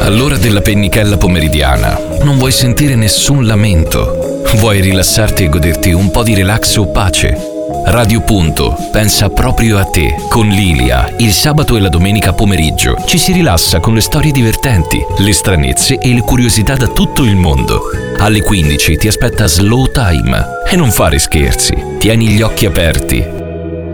All'ora della pennichella pomeridiana non vuoi sentire nessun lamento. Vuoi rilassarti e goderti un po' di relax o pace? Radio Punto pensa proprio a te. Con Lilia, il sabato e la domenica pomeriggio ci si rilassa con le storie divertenti, le stranezze e le curiosità da tutto il mondo. Alle 15 ti aspetta Slow Time. E non fare scherzi, tieni gli occhi aperti